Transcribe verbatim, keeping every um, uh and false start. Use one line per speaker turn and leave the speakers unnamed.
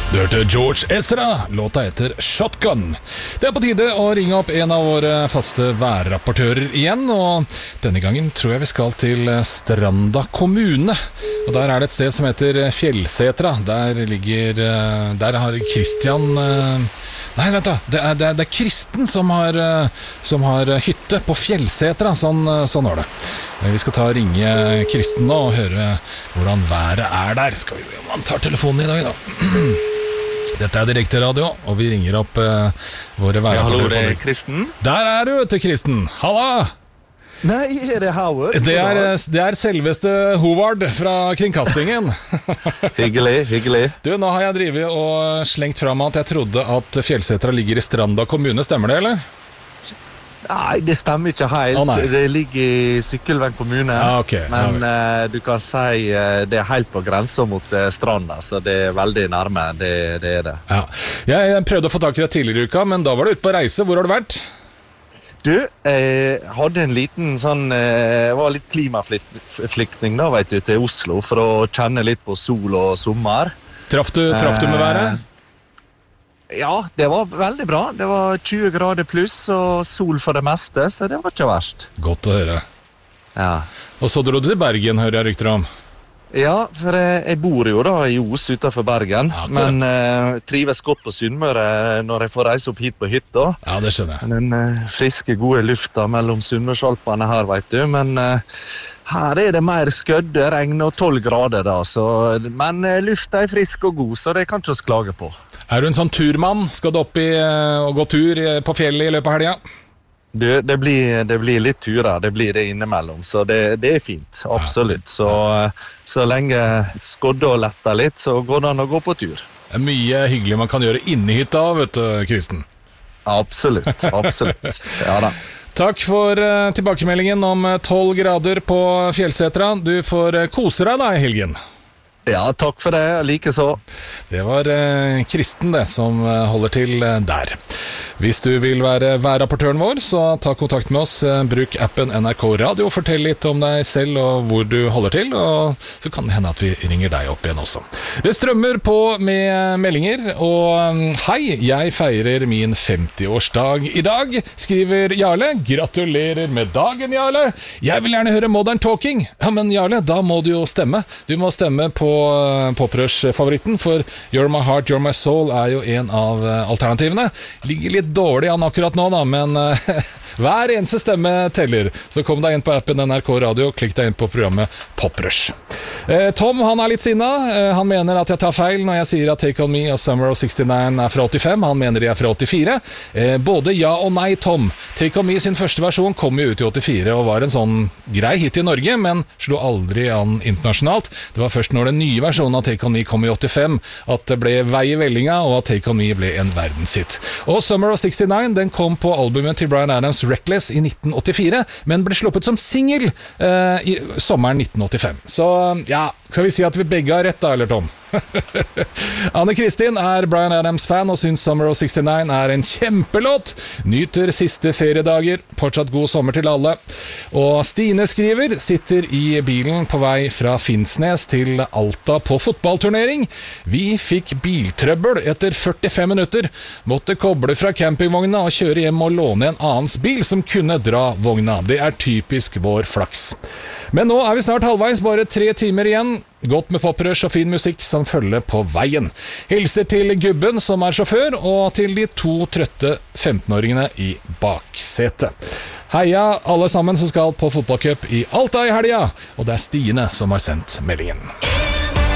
Du hørte George Ezra, låta heter Shotgun. Det er på tide å ringe opp en av våre faste værrapportører igjen, og denne gangen tror jeg vi skal til Stranda kommune. Og der er det et sted som heter Fjellsetra. Der ligger, der har Kristian... Nei, vent da, det er, det er, det er Kristen som har, som har hytte på Fjellsetra, sånn, sånn var det. Vi skal ta og ringe Kristen nå og høre hvordan været er der. Skal vi se om han tar telefonen i dag da. Dette er direkte radio, og vi ringer opp uh, våre værrapportører.
Ja, hallo, det er Kristen.
Der er du, til Kristen. Halla!
Nei, er det Howard?
Det er, det er selveste Howard fra kringkastingen.
Hyggelig, hyggelig.
Du, nå har jeg drivet og slengt frem at jeg trodde at Fjellsetra ligger i Stranda kommune. Stemmer det, eller?
Nei, det stemmer ikke helt.
Å,
det ligger i Sykkylven kommune.
Ja, okay.
Men
ja,
uh, du kan si uh, det er helt på grensen mot uh, stranda, så det er veldig nærme. Det, det er det.
Ja. Jeg prøvde å få tak i deg tidligere i uka, men da var du ute på reise. Hvor har du vært?
Du, jeg hadde en liten sånn, jeg var litt klimaflyktning da, vet du, til Oslo for å kjenne litt på sol og sommer.
Traff du, traff du med været?
Ja, det var veldig bra. Det var tjue grader pluss og sol for det meste, så det var ikke verst.
Godt å høre.
Ja.
Og så dro du til Bergen, hører jeg rykter om.
Ja, for jeg, jeg bor jo da i Os utenfor Bergen, ja, men uh, trives godt på Sunnmøre når jeg får reise opp hit på hytta.
Ja, det skjønner jeg.
Den uh, friske, gode lufta mellom Sunnmørsalpene her, vet du, men uh, her er det mer skødde, regn og tolv grader da, så, men uh, lufta er frisk og god, så det kan ikke oss klage på.
Er du en sånn turmann? Skal du opp i, uh, og gå tur på fjellet i løpet av helga?
Du, det, blir, det blir litt turer, det blir det innimellom, så det, det er fint, absolutt. Så, så lenge skodde og letter litt, så går det an å gå på tur.
Det er mye hyggelig man kan gjøre inne i hytta, vet du, Kristen.
Absolutt, absolutt. Ja da.
Takk for uh, tilbakemeldingen om tolv grader på Fjellsetra. Du får uh, kose deg da i helgen.
Ja, takk for det, like så.
Det var uh, Kristen det som uh, holder til uh, der. Hvis du vil være værrapportøren vår, så ta kontakt med oss. Bruk appen N R K Radio, fortell litt om deg selv og hvor du holder til, og så kan det hende at vi ringer deg opp igjen også. Det strømmer på med meldinger, og hei, jeg feirer min femti-årsdag i dag, skriver Jarle. Gratulerer med dagen, Jarle. Jeg vil gjerne høre Modern Talking. Ja, men Jarle, da må du jo stemme. Du må stemme på Poprush-favoritten, for You're My Heart, You're My Soul er jo en av alternativene. Ligger litt dårlig an akkurat nå da, men uh, hver eneste stemme teller. Så kom deg inn på appen N R K Radio, klikk deg inn på programmet Poprush. Uh, Tom, han er litt sinna. Uh, han mener at jeg tar feil når jeg sier at Take On Me og Summer of sekstini er fra åttifem. Han mener de er fra åttifire. Uh, både ja og nei, Tom. Take On Me sin første versjon kom jo ut i åttifire og var en sånn grei hit i Norge, men slo aldri an internasjonalt. Det var først når den nye versjonen av Take On Me kom i åttifem at det ble vei i vellinga, og at Take On Me ble en verdenshit. Og Summer of sekstini, den kom på albumet til Bryan Adams Reckless i nitten åttifire, men ble sluppet som single uh, i sommeren nitten åttifem. Så ja, skal vi si at vi begge har rett da, eller Tom? Anne Kristin er Bryan Adams-fan og syns Summer of sekstini er en kjempelåt. Nyter siste feriedager. Fortsatt god sommer til alle. Og Stine skriver, sitter i bilen på vei fra Finnsnes til Alta på fotballturnering. Vi fikk biltrøbbel etter førtifem minutter. Måtte koble fra campingvogna og kjøre hjem og låne en annens bil som kunne dra vogna. Det er typisk vår flaks. Men nå er vi snart halvveis, bare tre timer igjen. Godt med poprush og fin musikk som følger på veien. Hilser til gubben som er sjåfør, og til de to trøtte femten-åringene i baksetet. Heia alle sammen som skal på fotballcup i Alta i helga, og det er Stine som har sendt meldingen.